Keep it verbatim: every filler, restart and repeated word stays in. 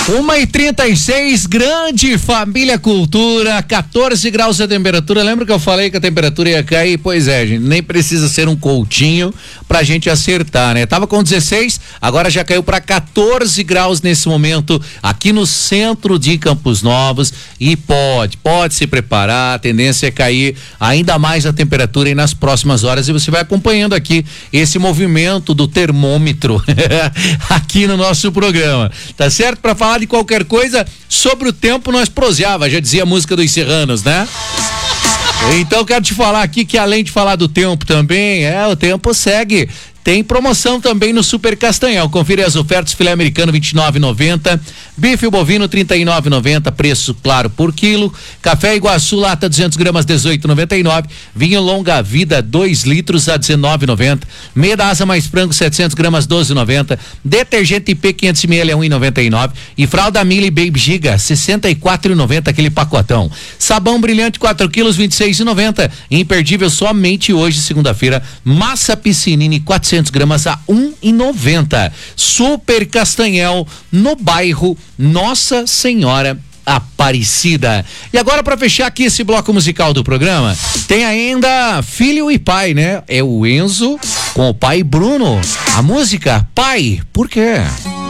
uma e trinta e seis, grande família Cultura, quatorze graus a temperatura. Lembra que eu falei que a temperatura ia cair? Pois é, gente, nem precisa ser um Coutinho pra gente acertar, né? Tava com dezesseis, agora já caiu para quatorze graus nesse momento aqui no centro de Campos Novos e pode, pode se preparar, a tendência é cair ainda mais a temperatura aí nas próximas horas e você vai acompanhando aqui esse movimento do termômetro aqui no nosso programa, tá certo? Para falar de qualquer coisa sobre o tempo nós proseava, já dizia a música dos Serranos, né? Então quero te falar aqui que além de falar do tempo também, é, o tempo segue. Tem promoção também no Super Castanhal. Confira as ofertas: filé americano vinte e nove e noventa, bife bovino trinta e nove e noventa, preço claro por quilo. Café Iguaçu lata duzentos gramas dezoito e noventa e nove, vinho Longa Vida dois litros a dezenove e noventa, meia da asa mais frango setecentos gramas doze e noventa, detergente I P quinhentos mililitros um e noventa e nove e fralda Mili Baby Giga sessenta e quatro e noventa, aquele pacotão. Sabão Brilhante quatro quilos vinte e seis e noventa, imperdível somente hoje, segunda-feira. Massa Piscinini quatrocentos gramas a um e noventa. Super Castanhel, no bairro Nossa Senhora Aparecida. E agora, para fechar aqui esse bloco musical do programa, tem ainda Filho e Pai, né? É o Enzo com o pai Bruno. A música Pai, por quê?